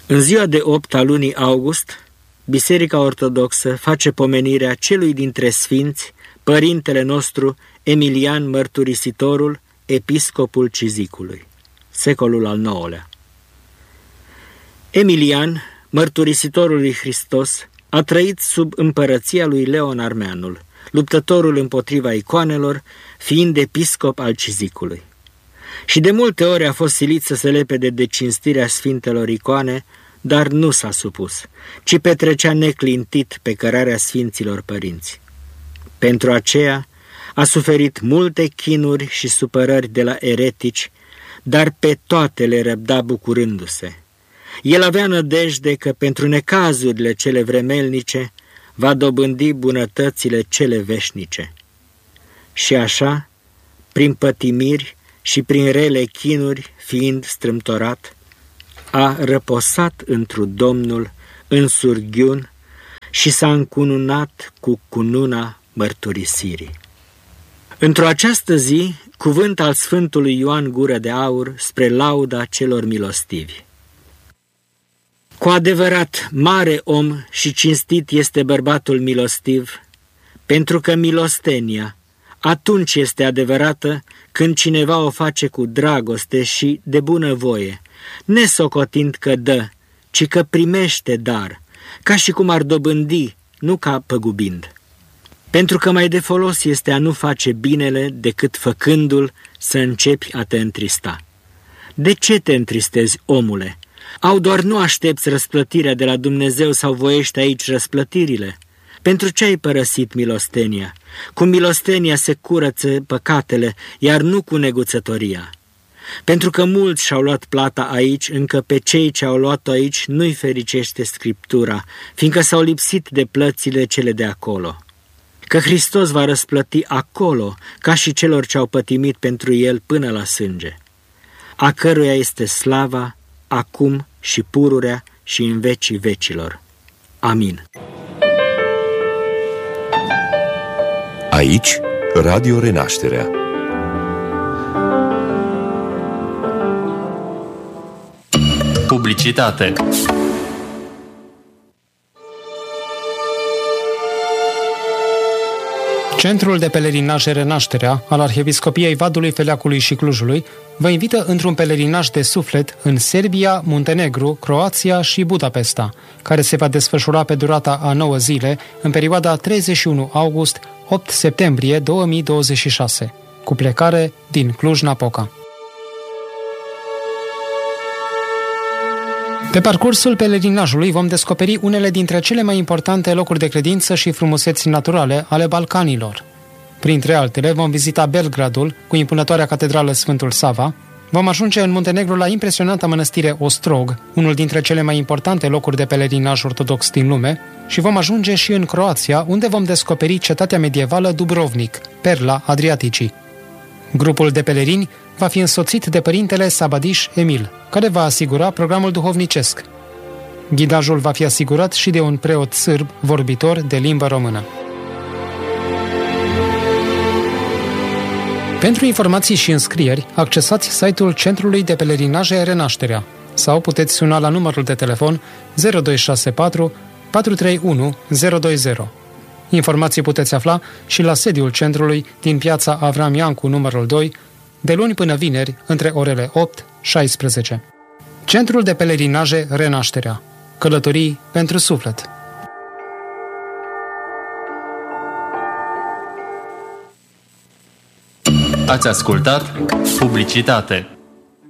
În ziua de 8 a lunii august, Biserica Ortodoxă face pomenirea celui dintre sfinți, părintele nostru Emilian Mărturisitorul, episcopul Cizicului, secolul al IX-lea. Emilian, mărturisitorul lui Hristos, a trăit sub împărăția lui Leon Armeanul, luptătorul împotriva icoanelor, fiind episcop al Cizicului. Și de multe ori a fost silit să se lepede de cinstirea sfintelor icoane, dar nu s-a supus, ci petrecea neclintit pe cărarea sfinților părinți. Pentru aceea a suferit multe chinuri și supărări de la eretici, dar pe toate le răbda bucurându-se. El avea nădejde că pentru necazurile cele vremelnice va dobândi bunătățile cele veșnice. Și așa, prin pătimiri și prin rele chinuri, fiind strâmtorat, a răposat întru Domnul în surghiun și s-a încununat cu cununa mărturisirii. Într-o această zi, cuvânt al Sfântului Ioan Gură de Aur spre lauda celor milostivi. Cu adevărat, mare om și cinstit este bărbatul milostiv, pentru că milostenia atunci este adevărată când cineva o face cu dragoste și de bunăvoie, nesocotind că dă, ci că primește dar, ca și cum ar dobândi, nu ca păgubind. Pentru că mai de folos este a nu face binele decât făcându-l să începi a te întrista. De ce te întristezi, omule? Au doar nu aștepți răsplătirea de la Dumnezeu sau voiești aici răsplătirile? Pentru ce ai părăsit milostenia? Cu milostenia se curăță păcatele, iar nu cu neguțătoria. Pentru că mulți și-au luat plata aici, încă pe cei ce au luat-o aici nu-i fericește Scriptura, fiindcă s-au lipsit de plățile cele de acolo. Că Hristos va răsplăti acolo, ca și celor ce au pătimit pentru El până la sânge, a căruia este slava, acum și pururea și în vecii vecilor. Amin. Aici, Radio Renașterea. Publicitate. Centrul de Pelerinaje Renașterea al Arhiepiscopiei Vadului, Feleacului și Clujului vă invită într-un pelerinaj de suflet în Serbia, Muntenegru, Croația și Budapesta, care se va desfășura pe durata a 9 zile, în perioada 31 august-8 septembrie 2026, cu plecare din Cluj-Napoca. Pe parcursul pelerinajului vom descoperi unele dintre cele mai importante locuri de credință și frumuseți naturale ale Balcanilor. Printre altele, vom vizita Belgradul, cu impunătoarea catedrală Sfântul Sava, vom ajunge în Muntenegru la impresionanta mănăstire Ostrog, unul dintre cele mai importante locuri de pelerinaj ortodox din lume, și vom ajunge și în Croația, unde vom descoperi cetatea medievală Dubrovnik, perla Adriaticii. Grupul de pelerini va fi însoțit de părintele Sabadiș Emil, care va asigura programul duhovnicesc. Ghidajul va fi asigurat și de un preot sârb vorbitor de limbă română. Pentru informații și înscrieri, accesați site-ul Centrului de Pelerinaje Renașterea sau puteți suna la numărul de telefon 0264 431 020. Informații puteți afla și la sediul centrului din piața Avram Iancu numărul 2, de luni până vineri, între orele 8-16. Centrul de Pelerinaje Renașterea. Călătorii pentru suflet. Ați ascultat Publicitate.